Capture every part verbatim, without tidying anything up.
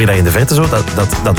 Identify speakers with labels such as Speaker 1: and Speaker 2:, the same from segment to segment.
Speaker 1: je dat in de verte zo? Dat, dat, dat,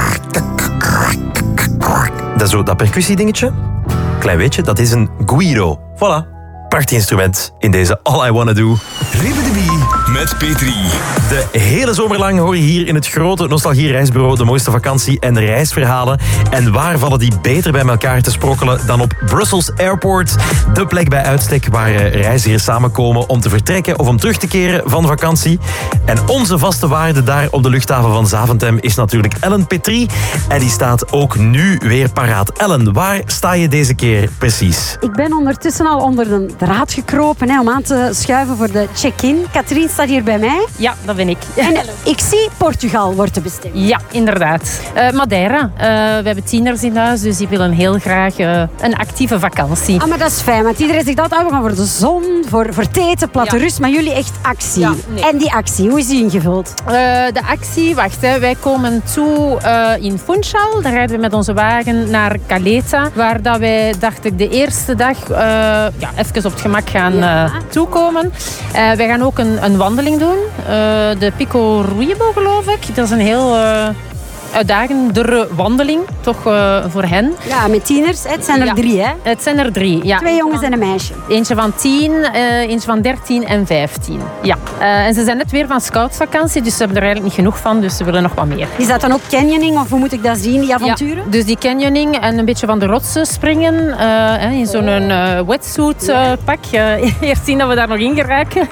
Speaker 1: dat, zo, dat percussiedingetje? Klein weetje, dat is een guiro. Voilà. Prachtig instrument in deze All I Wanna Do.
Speaker 2: Ribbidibie met P drie.
Speaker 1: De hele zomer lang hoor je hier in het grote Nostalgie-reisbureau de mooiste vakantie- en reisverhalen. En waar vallen die beter bij elkaar te sprokkelen dan op Brussels Airport? De plek bij uitstek waar reizigers samenkomen om te vertrekken of om terug te keren van vakantie. En onze vaste waarde daar op de luchthaven van Zaventem is natuurlijk Ellen Petrie. En die staat ook nu weer paraat. Ellen, waar sta je deze keer precies?
Speaker 3: Ik ben ondertussen al onder de draad gekropen hè, om aan te schuiven voor de check-in. Katrien staat hier bij mij.
Speaker 4: Ja, dat ben ik.
Speaker 3: En ik zie Portugal wordt te bestemmen.
Speaker 4: Ja, inderdaad. Uh, Madeira. Uh, we hebben tieners in huis, dus die willen heel graag uh, een actieve vakantie.
Speaker 3: Ah, maar dat is fijn, want iedereen zegt altijd, we gaan voor de zon, voor, voor het eten, platte
Speaker 4: Ja.
Speaker 3: rust, maar jullie echt actie.
Speaker 4: Ja, nee.
Speaker 3: En die actie, hoe is die ingevuld?
Speaker 4: Uh, de actie, wacht, hè. Wij komen toe uh, in Funchal. Dan rijden we met onze wagen naar Caleta, waar dat wij, dacht ik, de eerste dag uh, ja, even op het gemak gaan
Speaker 3: Ja.
Speaker 4: uh, toekomen. Uh, wij gaan ook een, een wandeling doen. Uh, de Pico Ruibo, geloof ik. Dat is een heel uh, uitdagendere wandeling, toch uh, voor hen.
Speaker 3: Ja, met tieners, hè. Het zijn er
Speaker 4: Ja.
Speaker 3: drie, hè?
Speaker 4: Het zijn er drie, ja.
Speaker 3: Twee jongens en een meisje.
Speaker 4: Eentje van tien, uh, eentje van dertien en vijftien. Ja. Uh, en ze zijn net weer van scoutsvakantie, dus ze hebben er eigenlijk niet genoeg van, dus ze willen nog wat meer.
Speaker 3: Is dat dan ook canyoning, of hoe moet ik dat zien, die avonturen?
Speaker 4: Ja, dus die canyoning en een beetje van de rotsen springen. Uh, in zo'n uh, wetsuit uh, pak. Uh, eerst zien dat we daar nog in geraken.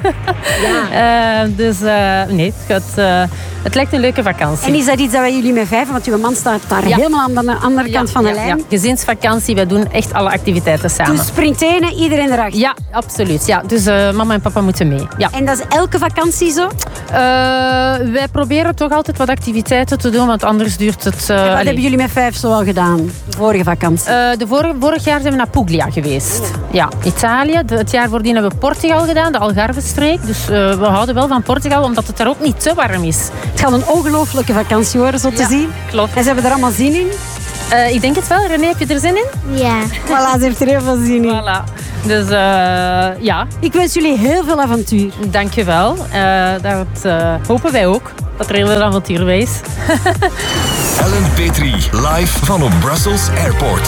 Speaker 3: Ja.
Speaker 4: uh, dus uh, nee, het, gaat, uh, het lijkt een leuke vakantie.
Speaker 3: En is dat iets dat wij jullie met vijven, want uw man staat daar
Speaker 4: Ja.
Speaker 3: helemaal aan de andere kant
Speaker 4: Ja,
Speaker 3: van de
Speaker 4: ja,
Speaker 3: lijn.
Speaker 4: ja. Gezinsvakantie, wij doen echt alle activiteiten samen.
Speaker 3: Dus springt één, iedereen erachter.
Speaker 4: Ja, absoluut. Ja. Dus uh, mama en papa moeten mee. Ja.
Speaker 3: En dat is elke vakantie zo?
Speaker 4: Uh, wij proberen toch altijd wat activiteiten te doen, want anders duurt het... Uh,
Speaker 3: Wat
Speaker 4: allee.
Speaker 3: hebben jullie met vijf zo al gedaan, de vorige vakantie?
Speaker 4: Uh, de vorige, vorig jaar zijn we naar Puglia geweest. Ja, Italië. De, het jaar voordien hebben we Portugal gedaan, de Algarve-streek. Dus uh, we houden wel van Portugal, omdat het daar ook niet te warm is.
Speaker 3: Het gaat een ongelooflijke vakantie worden, zo te
Speaker 4: Ja,
Speaker 3: zien.
Speaker 4: klopt.
Speaker 3: En ze hebben er allemaal zin in.
Speaker 4: Uh, ik denk het wel. René, heb je er zin in?
Speaker 5: Ja.
Speaker 3: Voilà, ze heeft er heel veel zin in.
Speaker 4: Voilà. Dus uh, ja,
Speaker 3: Ik wens jullie heel veel avontuur.
Speaker 4: dankjewel. Uh, dat uh, hopen wij ook. Dat er heel veel avontuur bij is.
Speaker 2: Ellen Petrie, live van op Brussels Airport.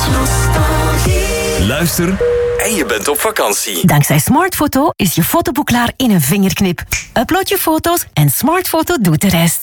Speaker 2: Luister en je bent op vakantie.
Speaker 6: Dankzij Smartfoto is je fotoboek klaar in een vingerknip. Upload je foto's en Smartfoto doet de rest.